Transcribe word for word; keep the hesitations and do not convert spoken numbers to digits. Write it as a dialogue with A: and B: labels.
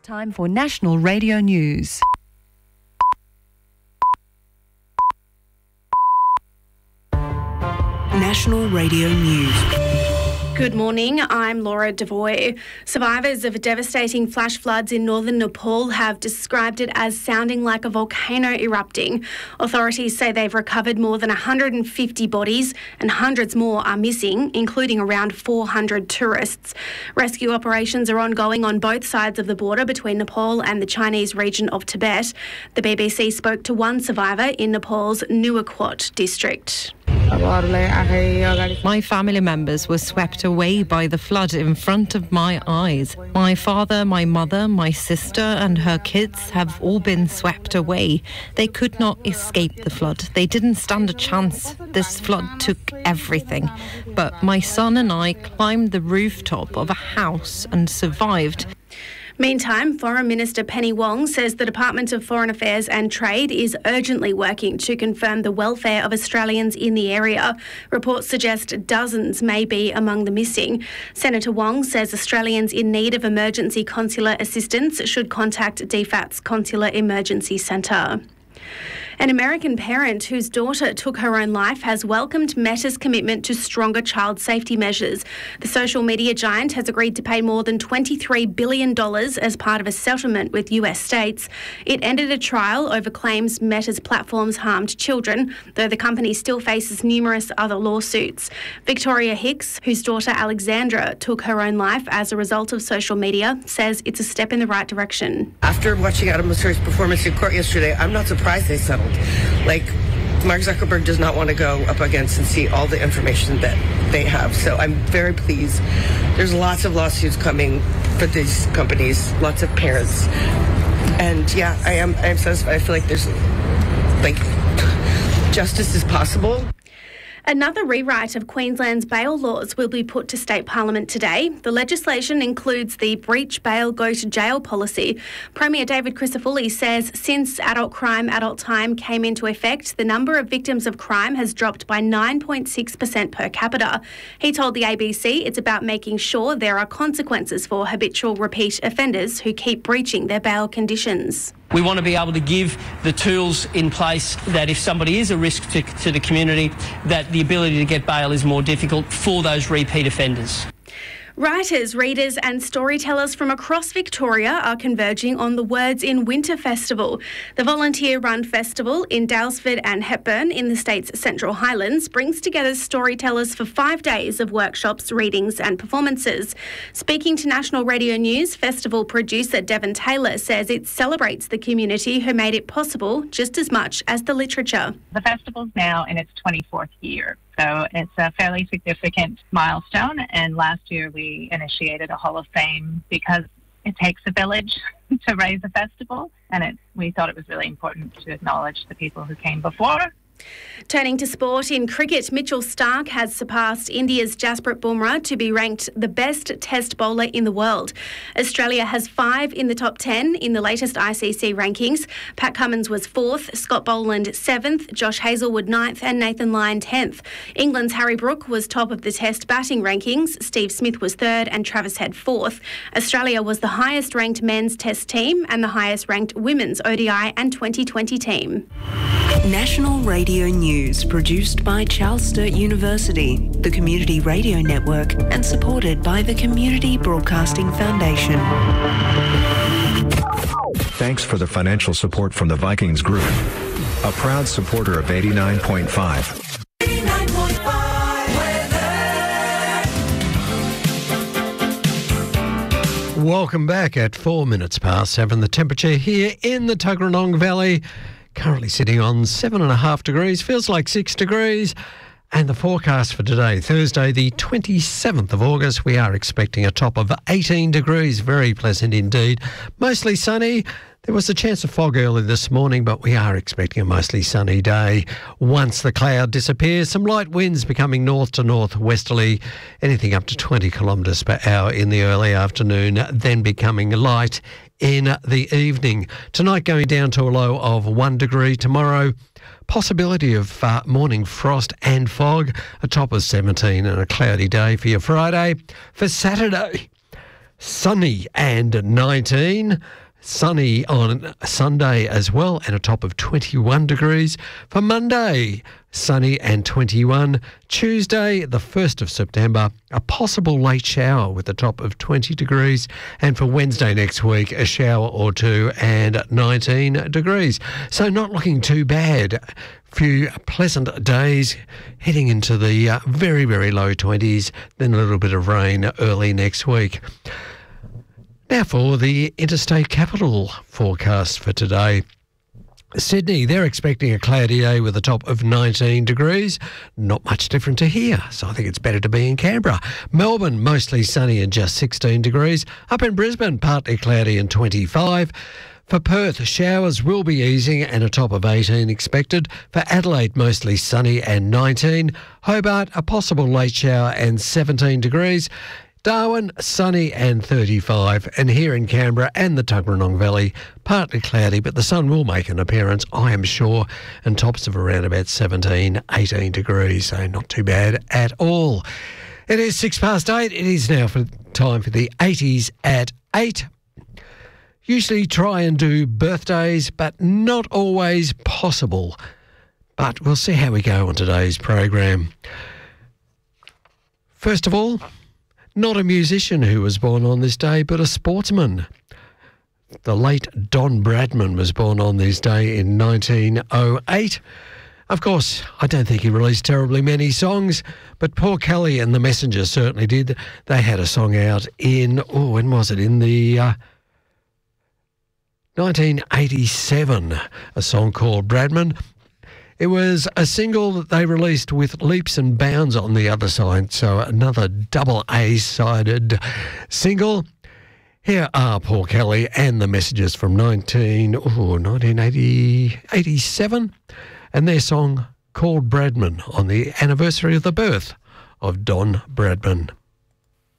A: Time for National Radio News.
B: National Radio News.
C: Good morning, I'm Laura Devoy. Survivors of devastating flash floods in northern Nepal have described it as sounding like a volcano erupting. Authorities say they've recovered more than one hundred fifty bodies and hundreds more are missing, including around four hundred tourists. Rescue operations are ongoing on both sides of the border between Nepal and the Chinese region of Tibet. The B B C spoke to one survivor in Nepal's Nuwakot district.
D: My family members were swept away by the flood in front of my eyes. My father, my mother, my sister and her kids have all been swept away. They could not escape the flood. They didn't stand a chance. This flood took everything. But my son and I climbed the rooftop of a house and survived.
C: Meantime, Foreign Minister Penny Wong says the Department of Foreign Affairs and Trade is urgently working to confirm the welfare of Australians in the area. Reports suggest dozens may be among the missing. Senator Wong says Australians in need of emergency consular assistance should contact D FAT's Consular Emergency Centre. An American parent whose daughter took her own life has welcomed Meta's commitment to stronger child safety measures. The social media giant has agreed to pay more than twenty-three billion dollars as part of a settlement with U S states. It ended a trial over claims Meta's platforms harmed children, though the company still faces numerous other lawsuits. Victoria Hicks, whose daughter Alexandra took her own life as a result of social media, says it's a step in the right direction.
E: After watching Adam Mosseri's performance in court yesterday, I'm not surprised they settled. Like, Mark Zuckerberg does not want to go up against and see all the information that they have. So I'm very pleased. There's lots of lawsuits coming for these companies, lots of parents. And yeah, I am I am satisfied. I feel like there's, like, justice is possible.
C: Another rewrite of Queensland's bail laws will be put to state parliament today. The legislation includes the breach bail go to jail policy. Premier David Crisafulli says since adult crime, adult time came into effect, the number of victims of crime has dropped by nine point six percent per capita. He told the A B C it's about making sure there are consequences for habitual repeat offenders who keep breaching their bail conditions.
F: We want to be able to give the tools in place that if somebody is a risk to, to the community, that the ability to get bail is more difficult for those repeat offenders.
C: Writers, readers and storytellers from across Victoria are converging on the Words in Winter Festival. The volunteer-run festival in Daylesford and Hepburn in the state's Central Highlands brings together storytellers for five days of workshops, readings and performances. Speaking to National Radio News, festival producer Devon Taylor says it celebrates the community who made it possible just as much as the literature.
G: The festival's now in its twenty-fourth year. So it's a fairly significant milestone, and last year we initiated a Hall of Fame because it takes a village to raise a festival, and it, we thought it was really important to acknowledge the people who came before.
C: Turning to sport, in cricket, Mitchell Starc has surpassed India's Jasprit Bumrah to be ranked the best test bowler in the world. Australia has five in the top ten in the latest I C C rankings. Pat Cummins was fourth, Scott Boland seventh, Josh Hazlewood ninth and Nathan Lyon tenth. England's Harry Brook was top of the test batting rankings, Steve Smith was third and Travis Head fourth. Australia was the highest ranked men's test team and the highest ranked women's O D I and twenty twenty team.
B: National Radio News, produced by Charles Sturt University, the Community Radio Network, and supported by the Community Broadcasting Foundation.
H: Thanks for the financial support from the Vikings Group, a proud supporter of eighty-nine point five.
I: eighty-nine point five weather.
J: Welcome back at four minutes past seven. The temperature here in the Tuggeranong Valley currently sitting on seven and a half degrees, feels like six degrees. And the forecast for today, Thursday, the twenty-seventh of August, we are expecting a top of eighteen degrees. Very pleasant indeed. Mostly sunny. There was a chance of fog early this morning, but we are expecting a mostly sunny day. Once the cloud disappears, some light winds becoming north to northwesterly, anything up to twenty kilometres per hour in the early afternoon, then becoming light in the evening. Tonight going down to a low of one degree. Tomorrow, possibility of uh, morning frost and fog, a top of seventeen and a cloudy day for your Friday. For Saturday, sunny and nineteen. Sunny on Sunday as well, and a top of twenty-one degrees. For Monday, sunny and twenty-one. Tuesday, the first of September, a possible late shower with a top of twenty degrees. And for Wednesday next week, a shower or two and nineteen degrees. So not looking too bad. Few pleasant days heading into the uh, very, very low twenties, then a little bit of rain early next week. Now for the interstate capital forecast for today. Sydney, they're expecting a cloudy day with a top of nineteen degrees. Not much different to here, so I think it's better to be in Canberra. Melbourne, mostly sunny and just sixteen degrees. Up in Brisbane, partly cloudy and twenty-five. For Perth, showers will be easing and a top of eighteen expected. For Adelaide, mostly sunny and nineteen. Hobart, a possible late shower and seventeen degrees. Darwin, sunny and thirty-five. And here in Canberra and the Tuggeranong Valley, partly cloudy, but the sun will make an appearance, I am sure, and tops of around about seventeen, eighteen degrees, so not too bad at all. It is six past eight. It is now for time for the eighties at eight. Usually try and do birthdays, but not always possible. But we'll see how we go on today's program. First of all, not a musician who was born on this day, but a sportsman. The late Don Bradman was born on this day in nineteen oh eight. Of course, I don't think he released terribly many songs, but Paul Kelly and the Messengers certainly did. They had a song out in, oh, when was it? In the uh, nineteen eighty-seven, a song called Bradman. It was a single that they released with Leaps and Bounds on the other side, so another double A-sided single. Here are Paul Kelly and the Messages from nineteen, oh, nineteen eighty-seven, and their song called Bradman on the anniversary of the birth of Don Bradman.